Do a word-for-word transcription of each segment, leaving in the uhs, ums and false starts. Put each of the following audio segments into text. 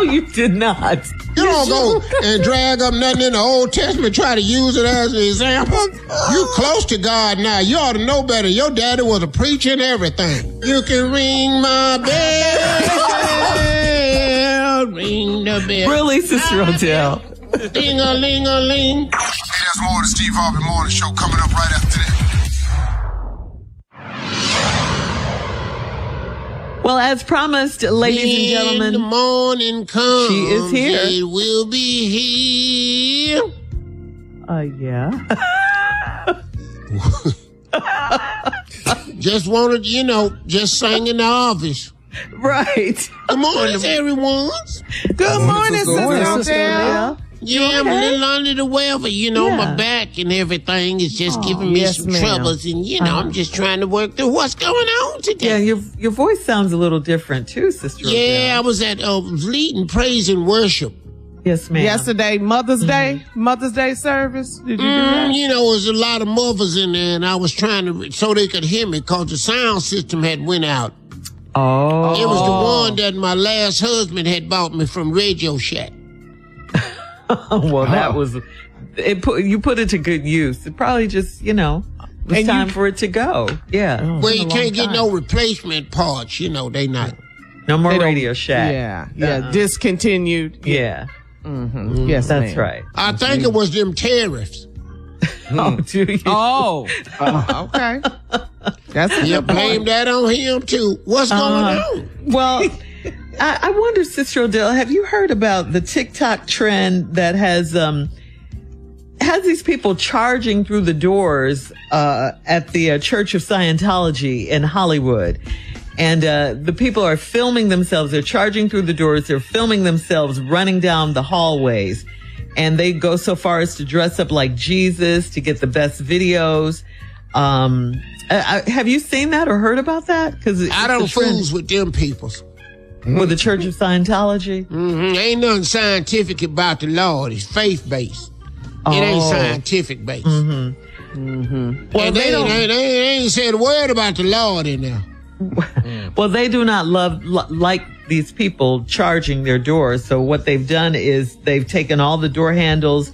No, you did not. You don't go and drag up nothing in the Old Testament, try to use it as an example. You close to God now. You ought to know better. Your daddy was a preacher and everything. You can ring my bell, ring the bell. Really, Sister Odell? Ding-a-ling-a-ling. Hey, there's more of the Steve Harvey Morning Show coming up right after this. Well, as promised, ladies and gentlemen, the morning comes, she is here. It will be here. Uh, yeah. Just wanted, you know, just sang in the office. Right. Good morning, everyone. Good morning, Sister Odell. Yeah, I'm a little under the weather. You know, Yeah. my back and everything is just Oh, giving me yes, some ma'am. troubles. And, you know, Uh-huh. I'm just trying to work through what's going on today. Yeah, your your voice sounds a little different too, Sister Yeah, I Odell. was at uh, leading praise and worship. Yes, ma'am. Yesterday, Mother's Day, Mother's Day service. Did you do Mm, that? you know, there's a lot of mothers in there, and I was trying to, so they could hear me, because the sound system had went out. Oh. It was the one that my last husband had bought me from Radio Shack. Well, that was it. Put you put it to good use. It probably just you know it was And time you- for it to go. Yeah. Well, you It's been a can't long get time. no replacement parts. You know, they not. no more They don't- Radio Shack. Yeah, yeah, Uh-uh. discontinued. Yeah. Mm-hmm. Yes, That's ma'am. right. I think it was them tariffs. Oh, do you? Oh, uh, okay. That's a You good blame point. that on him too. What's going Uh, on? Well, I, I wonder, Sister Odell, have you heard about the TikTok trend that has um has these people charging through the doors uh, at the uh, Church of Scientology in Hollywood? And uh, the people are filming themselves. They're charging through the doors. They're filming themselves running down the hallways. And they go so far as to dress up like Jesus to get the best videos. Um, I, I, have you seen that or heard about that? Because I don't fools with them peoples. with the Church of Scientology. Mm-hmm. Ain't nothing scientific about the Lord. It's faith based. It ain't Oh. scientific based. Mm-hmm. Mm-hmm. Well, and they they, don't- they, they ain't said a word about the Lord in there. Well, they do not love li- like these people charging their doors. So what they've done is they've taken all the door handles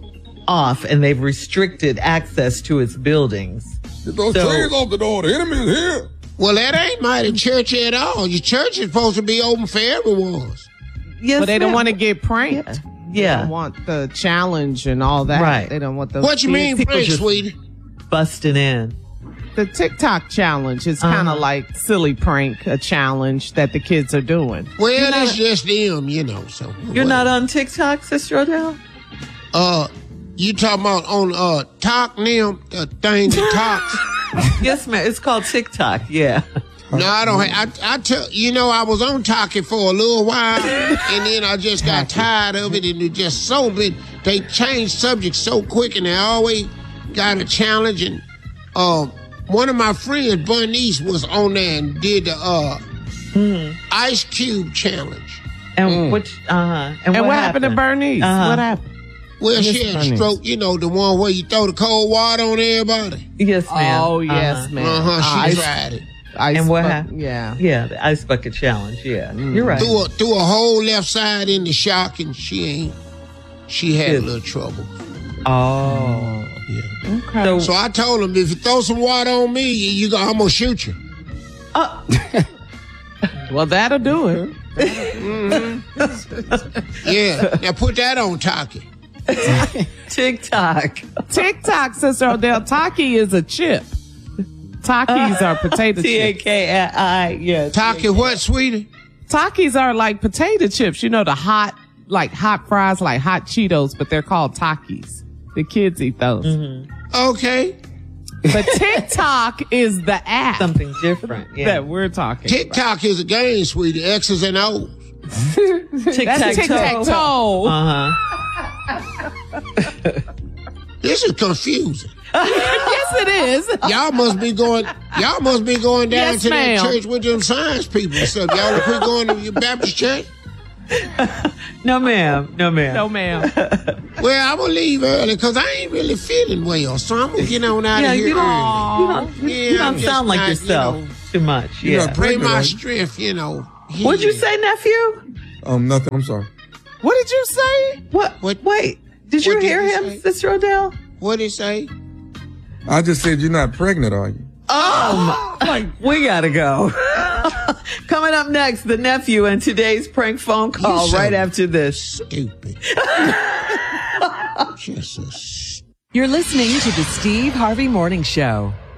off and they've restricted access to its buildings. Get those So- chains off the door. The enemy is here. Well, that ain't mighty church at all. Your church is supposed to be open for everyone. Yes, But they don't ma'am. want to get pranked. Yeah. They Yeah. don't want the challenge and all that. Right. They don't want the What you mean, people Frank, just- sweetie? busting in. the TikTok challenge is kind of Uh-huh. like silly prank, a challenge that the kids are doing. Well, You're that's not- just them, you know. So You're well, not on TikTok, Sister Odell? Uh, you talking about on uh talk them the thing that talks? Yes, ma'am. It's called TikTok. Yeah. No, I don't. I I tell you know I was on Talkie for a little while, and then I just got tired of it, and it just so big. They change subjects so quick, and they always got a challenge. And um, one of my friends, Bernice, was on there and did the uh Ice Cube challenge. And what? Uh huh. And what, happened to Bernice? Uh-huh. What happened? Well, Miss she had a Bernice. stroke. You know the one where you throw the cold water on everybody. Yes, ma'am. Oh, yes, Uh-huh. man. Uh huh. She Ice- tried it. ice And what buck- happened? Yeah. Yeah, the ice bucket challenge. Yeah, you're right. Threw a, threw a whole left side in the shock, and she ain't. She had Yes. a little trouble. Oh. Yeah. Okay. So, So I told him, if you throw some water on me, you, you go, I'm gonna shoot you. uh, Well, that'll do it. Yeah. Now put that on Talkie. TikTok. TikTok, Sister Odell. Taki is a chip. Takis are potato T A chips. K I. Yeah. Talkie what, sweetie? Takis are like potato chips. You know, the hot, like hot fries, like hot Cheetos, but they're called Takis. The kids eat those. Okay. But TikTok is the app Something different. Yeah. that we're talking TikTok is a game, sweetie. X's and O's. Tic That's tic-tac-toe. Uh huh. This is confusing. Yes, it is. Y'all must be going. Y'all must be going down Yes, to that ma'am. church with them science people and stuff. Y'all quit going to your Baptist church. No, ma'am. No, ma'am. No, ma'am. Well, I'm gonna leave early because I ain't really feeling well, so I'm gonna get on out Yeah, of here you don't, early. you don't, you, Yeah, you don't I'm just sound like not, you yourself know, too much. You Yeah. know, pray my strength, you know. What'd you say, nephew? Um, nothing. I'm sorry. What did you say? What? What- Wait, did you what did hear he him, say? Sister Odell? What'd he say? I just said you're not pregnant, are you? Oh, my. We gotta go. Coming up next, the nephew and today's prank phone call so right after this. Stupid. Just a You're listening to the Steve Harvey Morning Show.